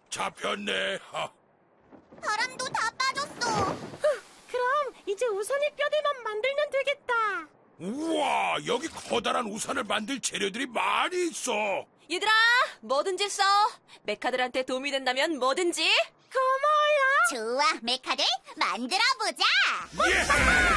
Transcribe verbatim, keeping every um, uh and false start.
잡혔네. 하. 바람도 다 빠졌어. 그럼 이제 우산의 뼈대만 만들면 되겠다. 우와, 여기 커다란 우산을 만들 재료들이 많이 있어. 얘들아, 뭐든지 써. 메카들한테 도움이 된다면 뭐든지. 고마워요. 좋아, 메카들 만들어보자. 예!